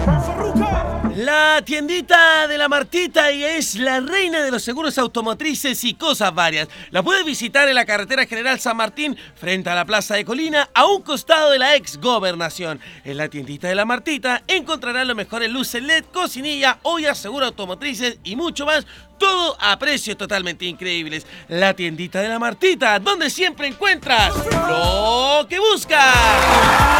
La tiendita de la Martita y es la reina de los seguros automotrices y cosas varias. La puedes visitar en la carretera General San Martín, frente a la Plaza de Colina, a un costado de la ex Gobernación. En la tiendita de la Martita encontrarás los mejores luces LED, cocinilla, ollas, seguros automotrices y mucho más. Todo a precios totalmente increíbles. La tiendita de la Martita, donde siempre encuentras lo que buscas.